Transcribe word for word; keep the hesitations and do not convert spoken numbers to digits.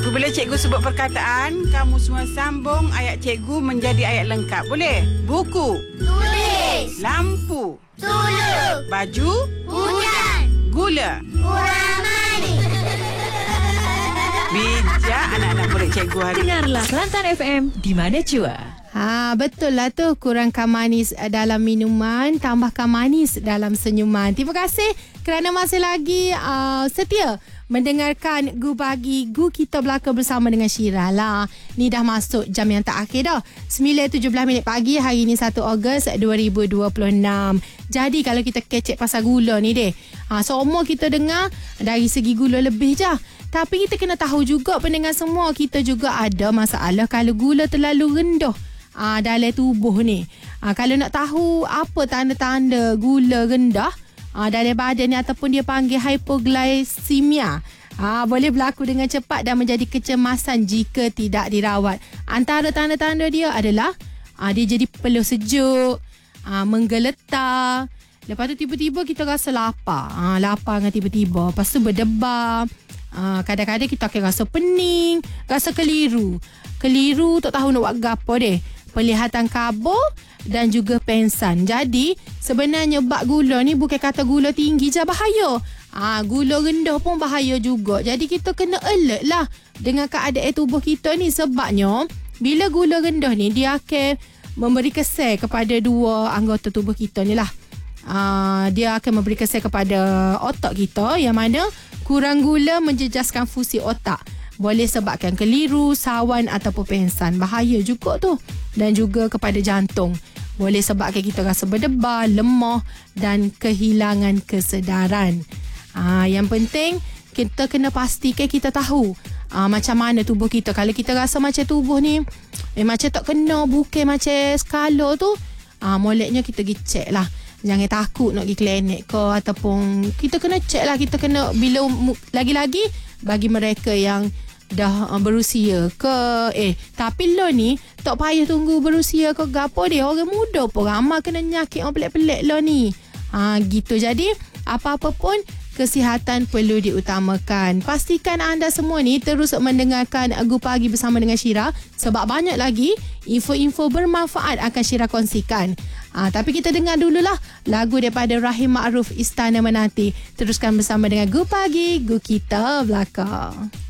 Apabila cikgu sebut perkataan, kamu semua sambung ayat cikgu menjadi ayat lengkap. Boleh? Buku. Tulis. Lampu. Tulu. Baju. Hujan. Gula. Kurang manis. Bijak anak-anak murid cikgu hari. Dengarlah Kelantan F M di mana jua. Ha, betul lah tu. Kurangkan manis dalam minuman, tambahkan manis dalam senyuman. Terima kasih kerana masih lagi uh, setia mendengarkan Gu Pagi, Gu Kita Belaka bersama dengan Syira lah. Ni dah masuk jam yang terakhir dah. sembilan tujuh belas minit pagi hari ni satu Ogos dua ribu dua puluh enam. Jadi kalau kita kecek pasal gula ni deh. Ha, semua kita dengar dari segi gula lebih je. Tapi kita kena tahu juga pendengar semua, kita juga ada masalah kalau gula terlalu rendah Ah, dalam tubuh ni. Ah, kalau nak tahu apa tanda-tanda gula rendah ah, dalam badan ni ataupun dia panggil hypoglycemia, ah, boleh berlaku dengan cepat dan menjadi kecemasan jika tidak dirawat. Antara tanda-tanda dia adalah ah, dia jadi peluh sejuk, ah, menggeletar. Lepas tu tiba-tiba kita rasa lapar. Ah, lapar dengan tiba-tiba. Lepas tu berdebar. Ah, kadang-kadang kita akan rasa pening, rasa keliru. Keliru tak tahu nak buat apa deh. Penglihatan kabur dan juga pengsan. Jadi sebenarnya bak gula ni bukan kata gula tinggi je bahaya. Ah, gula rendah pun bahaya juga. Jadi kita kena alert lah dengan keadaan tubuh kita ni. Sebabnya bila gula rendah ni dia akan memberi kesan kepada dua anggota tubuh kita ni lah. Ah, dia akan memberi kesan kepada otak kita yang mana kurang gula menjejaskan fungsi otak. Boleh sebabkan keliru, sawan ataupun pengsan. Bahaya juga tu. Dan juga kepada jantung. Boleh sebabkan kita rasa berdebar, lemah dan kehilangan kesedaran. Ah, yang penting, kita kena pastikan kita tahu ah, macam mana tubuh kita. Kalau kita rasa macam tubuh ni, eh, macam tak kena, bukan macam skala tu, ah, moleknya kita pergi check lah. Jangan takut nak pergi klinik ke ataupun kita kena check lah. Kita kena bila lagi-lagi bagi mereka yang dah berusia ke eh tapi lo ni tak payah tunggu berusia ke gapo dia, orang muda pun ramai kena nyakit orang pelik-pelik lo ni. Ha gitu. Jadi apa-apa pun kesihatan perlu diutamakan. Pastikan anda semua ni terus mendengarkan Gu Pagi bersama dengan Syira sebab banyak lagi info-info bermanfaat akan Syira kongsikan. Ha, tapi kita dengar dululah lagu daripada Rahim Ma'ruf, Istana Menanti. Teruskan bersama dengan Gu Pagi, Gu Kita Belaka.